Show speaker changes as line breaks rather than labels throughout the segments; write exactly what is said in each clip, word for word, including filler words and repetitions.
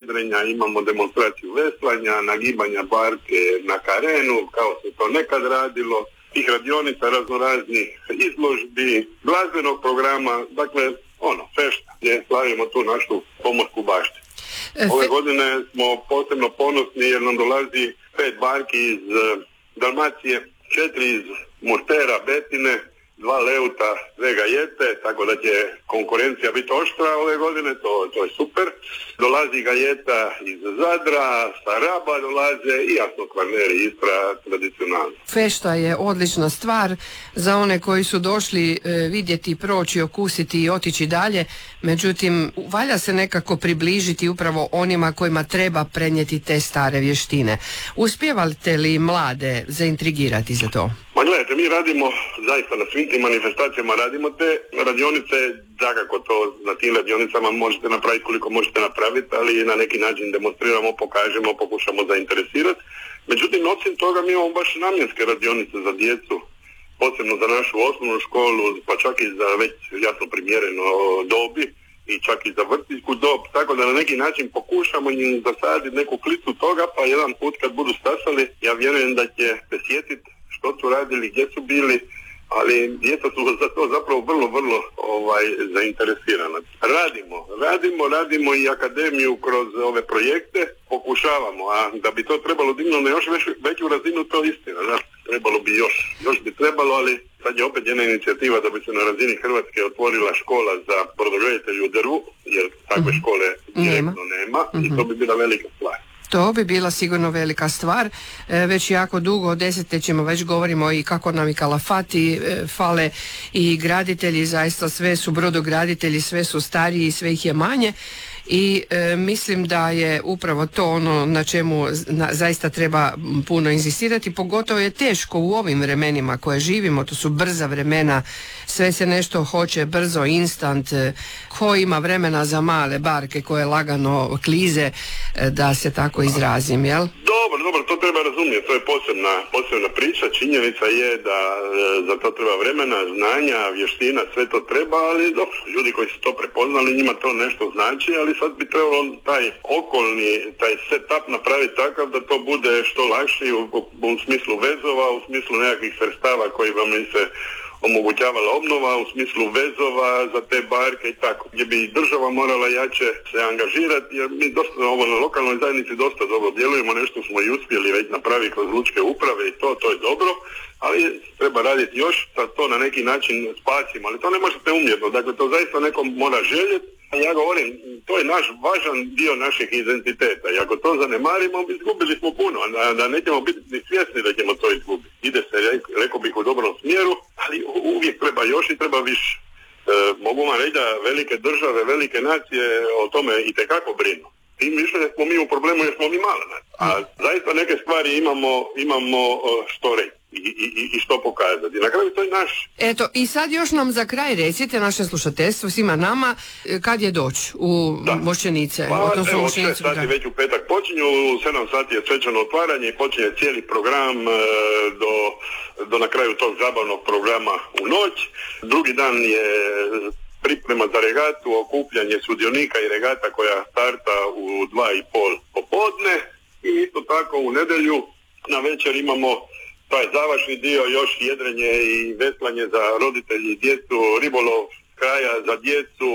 jedrenja, imamo demonstraciju veslanja, nagibanja barke na karenu, kao se to nekad radilo, tih radionica raznoraznih izložbi, glazbenog programa, dakle, ono, fešta, gdje slavimo tu našu pomorsku baštinu. Ove godine smo posebno ponosni jer nam dolazi pet barki iz Dalmacije, četiri iz Murtera, Betine, dva Leuta, dve Gajete, tako da će konkurencija biti oštra ove godine, to, to je super. Dolazi Gajeta iz Zadra, sa Raba dolaze i jasno Kvarneri, Istra, tradicionalno.
Fešta je odlična stvar za one koji su došli e, vidjeti, proći, okusiti i otići dalje, međutim, valja se nekako približiti upravo onima kojima treba prenijeti te stare vještine. Uspijevate li mlade zaintrigirati za to?
Ma gledajte, mi radimo zaista na svim tim manifestacijama, radimo te radionice, dakako to na tim radionicama možete napraviti koliko možete napraviti, ali na neki način demonstriramo, pokažemo, pokušamo zainteresirati. Međutim, osim toga mi imamo baš namjenske radionice za djecu, posebno za našu osnovnu školu, pa čak i za već jasno primjereno dobi i čak i za vrtićku dob, tako da na neki način pokušamo im zasaditi neku klicu toga, pa jedan put kad budu stasali, ja vjerujem da će se sjetiti što su radili, gdje su bili, ali djeca su za to zapravo vrlo, vrlo ovaj, zainteresirana. Radimo, radimo, radimo i akademiju kroz ove projekte, pokušavamo, a da bi to trebalo dignuti na još već, veću razinu, to istina, da, trebalo bi još, još bi trebalo, ali sad je opet jedna inicijativa da bi se na razini Hrvatske otvorila škola za brodograditelje u drvu, jer takve škole direktno nema, nema i to bi bila velika stvar.
To bi bila sigurno velika stvar. E, već jako dugo, desetljećima već govorimo i kako nam i kalafati e, fale i graditelji, zaista sve su brodograditelji, sve su stariji, sve ih je manje i e, mislim da je upravo to ono na čemu na, zaista treba puno inzistirati, pogotovo je teško u ovim vremenima koje živimo, to su brza vremena, sve se nešto hoće brzo, instant, e, ko ima vremena za male barke koje lagano klize, e, da se tako izrazim, jel?
Dobro, dobro, to treba razumjeti, to je posebna, posebna priča, činjenica je da e, za to treba vremena, znanja, vještina, sve to treba, ali dobro, ljudi koji su to prepoznali, njima to nešto znači, ali sad bi trebalo taj okolni, taj setup napraviti takav da to bude što lakše u, u, u smislu vezova, u smislu nekakvih sredstava koji vam se omogućavala obnova, u smislu vezova za te barke i tako, gdje bi država morala jače se angažirati, jer mi dosta ovo na lokalnoj zajednici dosta dobro djelujemo, nešto smo i uspjeli već napraviti kroz lučke uprave i to, to je dobro, ali treba raditi još da to na neki način spasimo, ali to ne možete umjetno, dakle to zaista nekom mora željeti. Ja govorim, to je naš važan dio našeg identiteta i ako to zanemarimo, izgubili smo puno, da, da nećemo biti ni svjesni da ćemo to izgubiti. Ide se, rekao bih, u dobrom smjeru, ali uvijek treba još i treba više. E, mogu vam reći da velike države, velike nacije o tome itekako brinu. Tim više smo mi u problemu jer smo mi mala nacija. A zaista neke stvari imamo, imamo što reći. I, i, i što pokazati. Na kraju to je naš.
Eto, i sad još nam za kraj recite, naše slušateljstvo, svima nama, kad je doći u Mošćenice?
Pa, evo, šest sati već u petak počinju, u sedam sati je svečano otvaranje i počinje cijeli program e, do, do na kraju tog zabavnog programa u noć. Drugi dan je priprema za regatu, okupljanje sudionika i regata koja starta u dva i pol popodne i isto tako u nedjelju na večer imamo taj završni dio, još jedrenje i veslanje za roditelji i djecu, ribolov kraja za djecu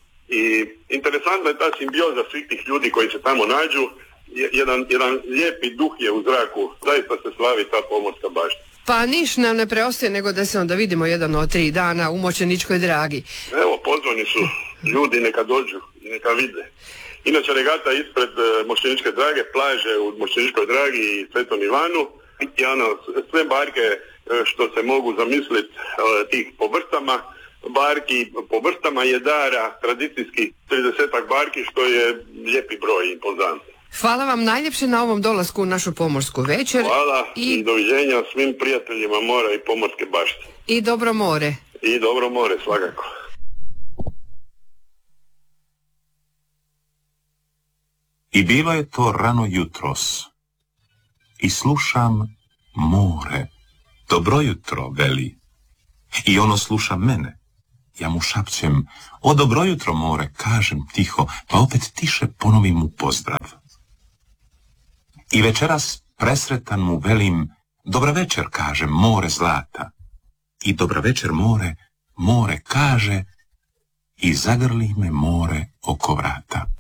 i interesantna je ta simbioza svih tih ljudi koji se tamo nađu, jedan, jedan lijepi duh je u zraku, zaista se slavi ta pomorska baština.
Pa niš nam ne preostaje nego da se onda vidimo jedan od tri dana u Mošćeničkoj dragi.
Evo, pozvani su ljudi, neka dođu i neka vide. Inače regata ispred Mošćeničke drage, plaže u Mošćeničkoj dragi i Svetom Ivanu, i ono, sve barke što se mogu zamisliti tih po vrstama, barki po vrstama jedara, tradicijski tridesetak barki što je lijepi broj i impozantno.
Hvala vam najljepše na ovom dolasku u našu pomorsku večer.
Hvala i, i doviđenja svim prijateljima mora i pomorske baštine.
I dobro more.
I dobro more, svakako.
I bilo je to rano jutros. I slušam more, dobro jutro, veli. I ono sluša mene Ja mu šapćem, o dobro jutro more, kažem tiho, pa opet tiše ponovim mu pozdrav. I večeras presretan mu velim, dobra večer, kažem, more zlata. I dobra večer, more, more kaže, i zagrli me more oko vrata.